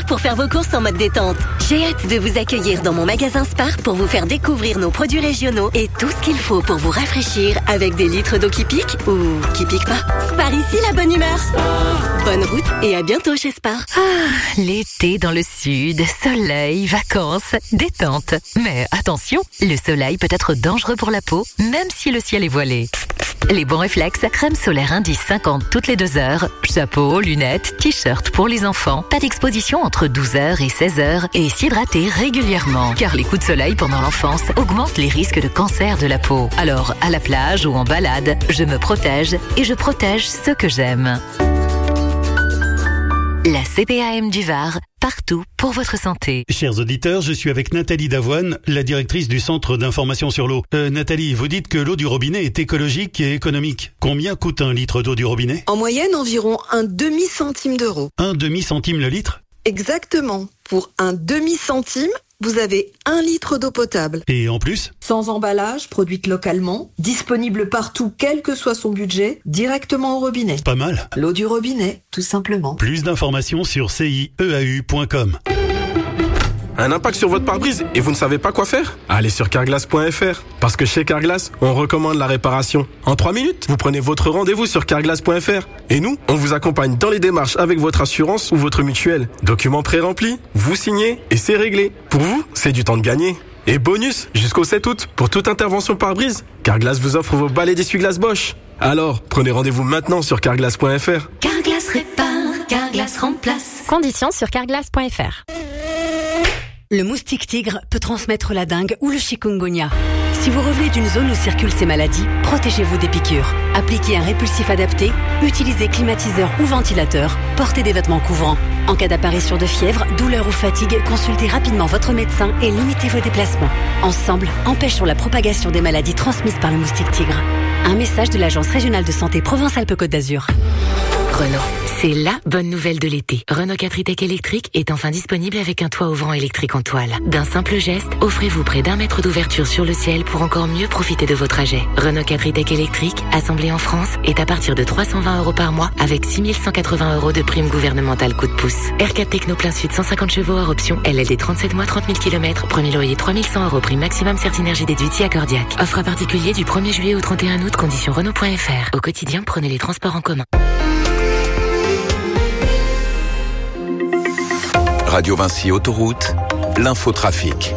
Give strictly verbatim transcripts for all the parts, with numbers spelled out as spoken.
pour faire vos courses en mode détente. J'ai hâte de vous accueillir dans mon magasin Spar pour vous faire découvrir nos produits régionaux et tout ce qu'il faut pour vous rafraîchir avec des litres d'eau qui piquent ou qui piquent pas. Spar ici, la bonne humeur. Spar. Bonne route et à bientôt chez Spar. Ah, l'été dans le sud, soleil, vacances, détente. Mais attention, le soleil peut être dangereux pour la peau, même si le ciel est voilé. Les bons réflexes, crème solaire indice cinquante toutes les deux heures, chapeau, lunettes, t-shirt pour les enfants, pas d'exposition entre douze heures et seize heures et s'hydrater régulièrement. Car les coups de soleil pendant l'enfance augmentent les risques de cancer de la peau. Alors, à la plage ou en balade, je me protège et je protège ceux que j'aime. La C P A M du Var, partout pour votre santé. Chers auditeurs, je suis avec Nathalie Davoine, la directrice du Centre d'information sur l'eau. Euh, Nathalie, vous dites que l'eau du robinet est écologique et économique. Combien coûte un litre d'eau du robinet ? En moyenne, environ un demi-centime d'euro. Un demi-centime le litre ? Exactement. Pour un demi-centime, vous avez un litre d'eau potable. Et en plus ? Sans emballage, produite localement, disponible partout, quel que soit son budget, directement au robinet. Pas mal. L'eau du robinet, tout simplement. Plus d'informations sur C I E A U point com. Un impact sur votre pare-brise et vous ne savez pas quoi faire ? Allez sur carglass point f r. Parce que chez Carglass, on recommande la réparation. En trois minutes, vous prenez votre rendez-vous sur carglass point f r. Et nous, on vous accompagne dans les démarches avec votre assurance ou votre mutuelle. Documents pré-remplis, vous signez et c'est réglé. Pour vous, c'est du temps de gagner. Et bonus, jusqu'au sept août, pour toute intervention pare-brise, Carglass vous offre vos balais d'essuie-glace Bosch. Alors, prenez rendez-vous maintenant sur carglass point f r. Carglass répare, Carglass remplace. Conditions sur carglass point f r. Le moustique tigre peut transmettre la dengue ou le chikungunya. Si vous revenez d'une zone où circulent ces maladies, protégez-vous des piqûres. Appliquez un répulsif adapté, utilisez climatiseur ou ventilateur, portez des vêtements couvrants. En cas d'apparition de fièvre, douleur ou fatigue, consultez rapidement votre médecin et limitez vos déplacements. Ensemble, empêchons la propagation des maladies transmises par le moustique tigre. Un message de l'Agence régionale de santé Provence-Alpes-Côte d'Azur. Renault, c'est la bonne nouvelle de l'été. Renault Quadritech électrique est enfin disponible avec un toit ouvrant électrique en toile. D'un simple geste, offrez-vous près d'un mètre d'ouverture sur le ciel pour encore mieux profiter de vos trajets. Renault Quadritech électrique, assemblé en France, est à partir de trois cent vingt euros par mois avec six mille cent quatre-vingts euros de prime gouvernementale coup de pouce. R quatre Techno plein sud cent cinquante chevaux hors option, L L D trente-sept mois trente mille kilomètres, premier loyer trois mille cent euros, prime maximum Certinergie déduite si accordiaque. Offre à particulier du premier juillet au trente et un août, conditions Renault point f r. Au quotidien, prenez les transports en commun. Radio Vinci Autoroute, l'infotrafic.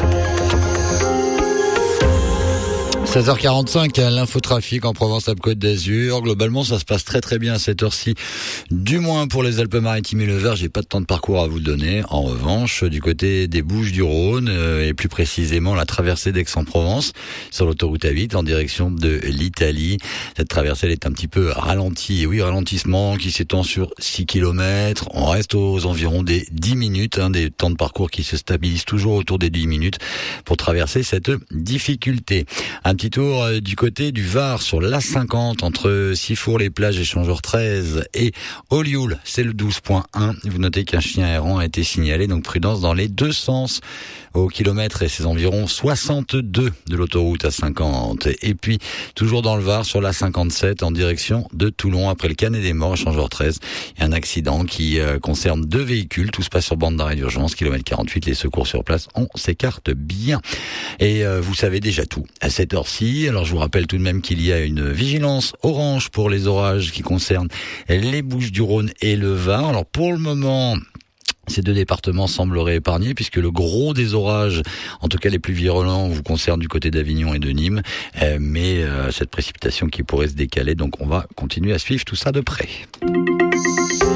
seize heures quarante-cinq, l'infotrafic en Provence-Alpes-Côte d'Azur. Globalement, ça se passe très très bien à cette heure-ci. Du moins pour les Alpes-Maritimes et le Var, j'ai pas de temps de parcours à vous donner. En revanche, du côté des Bouches-du-Rhône, euh, et plus précisément la traversée d'Aix-en-Provence, sur l'autoroute A huit en direction de l'Italie. Cette traversée, elle est un petit peu ralentie. Et oui, ralentissement qui s'étend sur six kilomètres. On reste aux environs des dix minutes, hein, des temps de parcours qui se stabilisent toujours autour des dix minutes pour traverser cette difficulté. Un petit tour du côté du Var sur l'A cinquante entre Sifour-les-Plages, échangeur treize et Olioul, c'est le douze point un. Vous notez qu'un chien errant a été signalé, donc prudence dans les deux sens. Au kilomètre et ses environs soixante-deux de l'autoroute A cinquante. Et puis, toujours dans le Var, sur l'A cinquante-sept, en direction de Toulon, après le Canet des Morts, échangeur treize. Il y a un accident qui euh, concerne deux véhicules. Tout se passe sur bande d'arrêt d'urgence, kilomètre quarante-huit. Les secours sur place, on s'écarte bien. Et euh, vous savez déjà tout à cette heure-ci. Alors, je vous rappelle tout de même qu'il y a une vigilance orange pour les orages qui concernent les Bouches-du-Rhône et le Var. Alors, pour le moment, ces deux départements sembleraient épargnés puisque le gros des orages, en tout cas les plus virulents, vous concerne du côté d'Avignon et de Nîmes. Euh, mais euh, cette précipitation qui pourrait se décaler, donc on va continuer à suivre tout ça de près.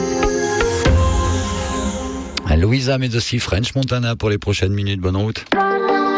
Louisa, mais aussi French Montana pour les prochaines minutes. Bonne route.